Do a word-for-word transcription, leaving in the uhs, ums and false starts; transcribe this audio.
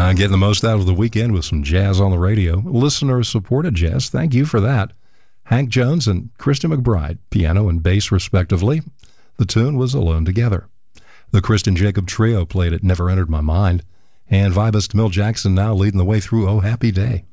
Uh, getting the most out of the weekend with some jazz on the radio. Listener-supported jazz. Thank you for that. Hank Jones and Kristen McBride, piano and bass respectively. The tune was Alone Together. The Kristen Jacob Trio played It Never Entered My Mind. And vibist Mill Jackson now leading the way through Oh Happy Day.